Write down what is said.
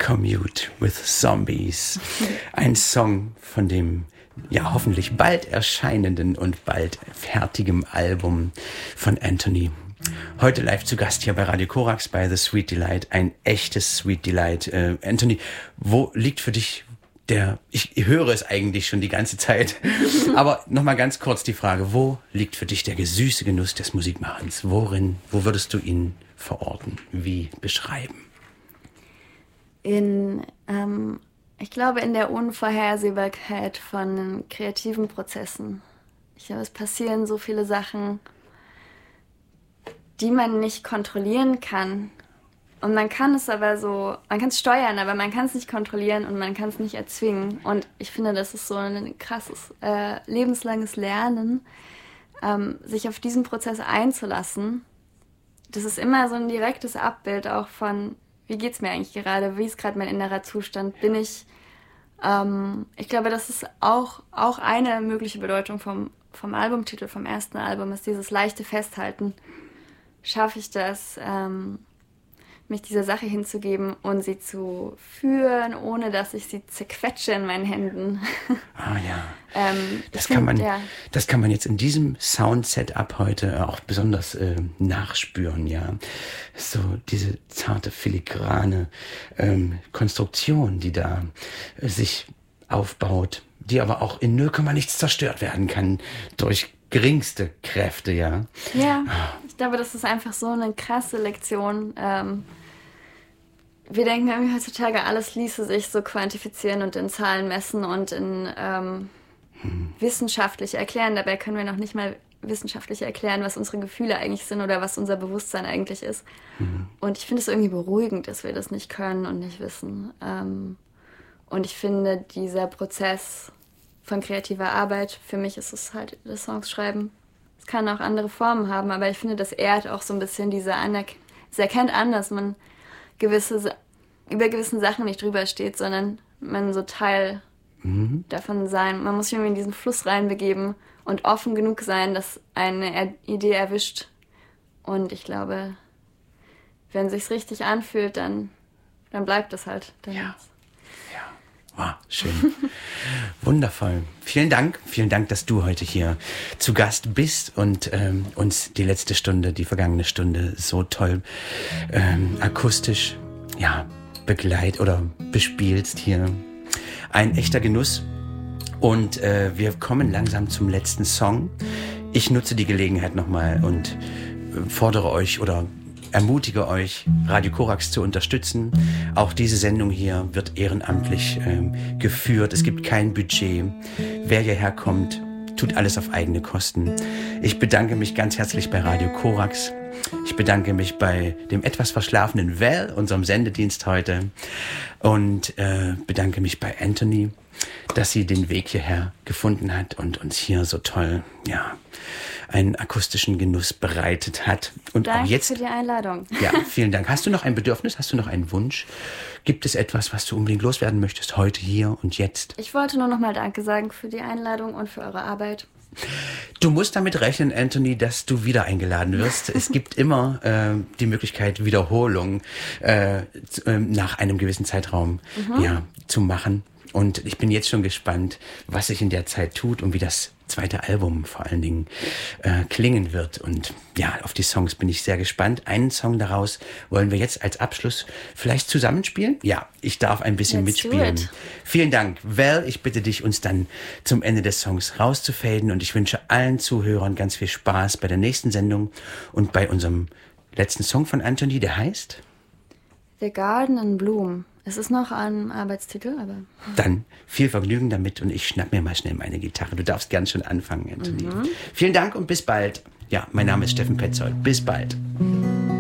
Commute with Zombies. Ein Song von dem ja hoffentlich bald erscheinenden und bald fertigem Album von Anthony. Heute live zu Gast hier bei Radio Korax bei The Sweet Delight. Ein echtes Sweet Delight. Anthony, wo liegt für dich ich höre es eigentlich schon die ganze Zeit, aber nochmal ganz kurz die Frage, wo liegt für dich der süße Genuss des Musikmachens? Wo würdest du ihn verorten? Wie beschreiben? Ich glaube, in der Unvorhersehbarkeit von kreativen Prozessen. Ich glaube, es passieren so viele Sachen, die man nicht kontrollieren kann. Und man kann es steuern, aber man kann es nicht kontrollieren und man kann es nicht erzwingen. Und ich finde, das ist so ein krasses, lebenslanges Lernen, sich auf diesen Prozess einzulassen. Das ist immer so ein direktes Abbild auch von, wie geht's mir eigentlich gerade, wie ist gerade mein innerer Zustand, ich glaube, das ist auch eine mögliche Bedeutung vom Albumtitel, vom ersten Album, ist dieses leichte Festhalten. Schaffe ich das, mich dieser Sache hinzugeben und sie zu führen, ohne dass ich sie zerquetsche in meinen Händen. Ah ja. Das kann man jetzt in diesem Sound-Setup heute auch besonders nachspüren, ja. So diese zarte, filigrane Konstruktion, die da sich aufbaut, die aber auch in 0, nichts zerstört werden kann durch geringste Kräfte, ja. Ja, ich glaube, das ist einfach so eine krasse Lektion. Wir denken irgendwie heutzutage, alles ließe sich so quantifizieren und in Zahlen messen und in wissenschaftlich erklären. Dabei können wir noch nicht mal wissenschaftlich erklären, was unsere Gefühle eigentlich sind oder was unser Bewusstsein eigentlich ist. Und ich finde es irgendwie beruhigend, dass wir das nicht können und nicht wissen. Und ich finde, dieser Prozess von kreativer Arbeit, für mich ist es halt das Songs schreiben. Es kann auch andere Formen haben, aber ich finde, das ehrt auch so ein bisschen es erkennt an, dass man über gewissen Sachen nicht drüber steht, sondern man so Teil davon sein. Man muss sich irgendwie in diesen Fluss reinbegeben und offen genug sein, dass eine Idee erwischt. Und ich glaube, wenn es sich richtig anfühlt, dann bleibt es halt. Ja. Wow, schön. Wundervoll. Vielen Dank, dass du heute hier zu Gast bist und uns die vergangene Stunde so toll akustisch bespielst hier. Ein echter Genuss. Und wir kommen langsam zum letzten Song. Ich nutze die Gelegenheit nochmal und fordere euch oder ermutige euch, Radio Korax zu unterstützen. Auch diese Sendung hier wird ehrenamtlich geführt. Es gibt kein Budget. Wer hierher kommt, tut alles auf eigene Kosten. Ich bedanke mich ganz herzlich bei Radio Korax. Ich bedanke mich bei dem etwas verschlafenen Val, unserem Sendedienst heute. Und bedanke mich bei Anthony, dass sie den Weg hierher gefunden hat und uns hier so toll, einen akustischen Genuss bereitet hat. Und Danke auch jetzt für die Einladung. Ja, vielen Dank. Hast du noch ein Bedürfnis? Hast du noch einen Wunsch? Gibt es etwas, was du unbedingt loswerden möchtest, heute, hier und jetzt? Ich wollte nur noch mal Danke sagen für die Einladung und für eure Arbeit. Du musst damit rechnen, Anthony, dass du wieder eingeladen wirst. Es gibt immer die Möglichkeit, Wiederholung nach einem gewissen Zeitraum zu machen. Und ich bin jetzt schon gespannt, was sich in der Zeit tut und wie das zweite Album vor allen Dingen klingen wird. Und auf die Songs bin ich sehr gespannt. Einen Song daraus wollen wir jetzt als Abschluss vielleicht zusammenspielen. Ja, ich darf ein bisschen mitspielen. Vielen Dank. Val, ich bitte dich, uns dann zum Ende des Songs rauszufaden. Und ich wünsche allen Zuhörern ganz viel Spaß bei der nächsten Sendung und bei unserem letzten Song von Anthony, der heißt The Garden in Bloom. Es ist noch ein Arbeitstitel, aber... Dann viel Vergnügen damit und ich schnapp mir mal schnell meine Gitarre. Du darfst gern schon anfangen, Anthony. Vielen Dank und bis bald. Ja, mein Name ist Steffen Petzold. Bis bald.